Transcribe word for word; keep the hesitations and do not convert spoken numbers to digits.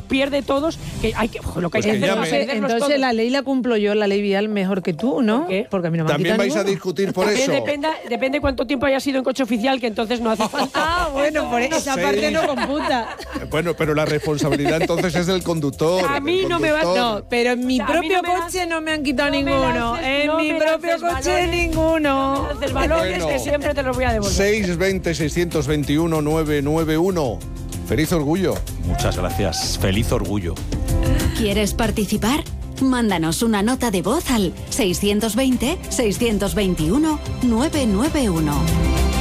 pierde todos, que hay que, lo que hay Pues que que hacer es llame. perderlos Entonces todos. la ley la cumplo yo, la ley vial, mejor que tú, ¿no? ¿Por qué? Porque a mí no me han También quitado vais a ninguno. discutir por También eso. depende, depende cuánto tiempo haya sido en coche oficial, que entonces no hace falta. Ah, bueno, por esa Sí. parte no computa. Bueno, pero la responsabilidad entonces es del conductor. A mí del no me va- conductor. No, pero en mi A mí propio no me coche das- no me han quitado no me ninguno. lances- En no mi me propio lances coche balones, ninguno. Entonces, valores Bueno. que siempre te los voy a devolver. seis veinte, seiscientos veintiuno, novecientos noventa y uno. Feliz orgullo. Muchas gracias. Feliz orgullo. ¿Quieres participar? Mándanos una nota de voz al seiscientos veinte, seiscientos veintiuno, novecientos noventa y uno.